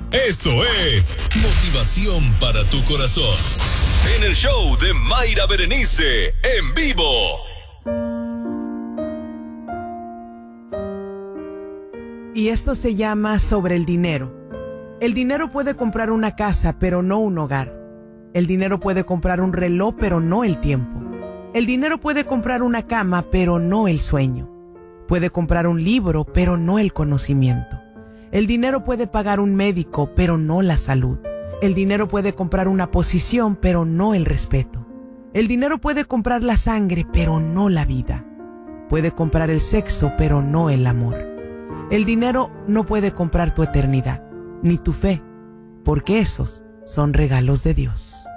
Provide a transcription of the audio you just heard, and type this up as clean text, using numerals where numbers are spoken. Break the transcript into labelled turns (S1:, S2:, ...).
S1: Esto es motivación para tu corazón. En el show de Mayra Berenice, en vivo.
S2: Y esto se llama sobre el dinero. El dinero puede comprar una casa, pero no un hogar. El dinero puede comprar un reloj, pero no el tiempo. El dinero puede comprar una cama, pero no el sueño. Puede comprar un libro, pero no el conocimiento. El dinero puede pagar un médico, pero no la salud. El dinero puede comprar una posición, pero no el respeto. El dinero puede comprar la sangre, pero no la vida. Puede comprar el sexo, pero no el amor. El dinero no puede comprar tu eternidad, ni tu fe, porque esos son regalos de Dios.